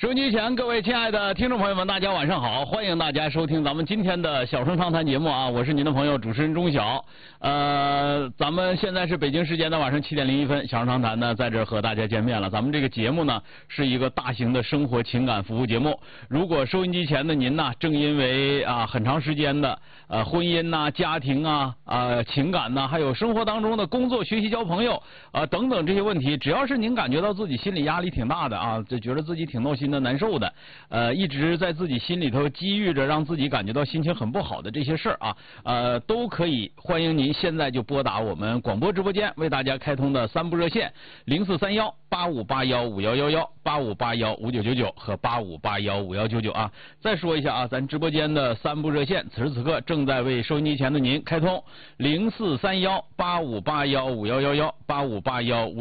收音机前各位亲爱的听众朋友们，大家晚上好！欢迎大家收听咱们今天的小声长谈节目啊，我是您的朋友主持人钟晓。咱们现在是北京时间的晚上7点01分，小声长谈呢在这和大家见面了。咱们这个节目呢是一个大型的生活情感服务节目。如果收音机前的您呢，正因为很长时间的婚姻呐、家庭啊、情感呐，还有生活当中的工作、学习、交朋友等等这些问题，只要是您感觉到自己心理压力挺大的啊，就觉得自己挺闹心的、难受的，一直在自己心里头积郁着，让自己感觉到心情很不好的这些事儿啊，都可以欢迎您现在就拨打我们广播直播间为大家开通的3部热线043185815111、85815999和85815199啊。再说一下啊，咱直播间的3部热线此时此刻正在为收音机前的您开通043185815111、85815999。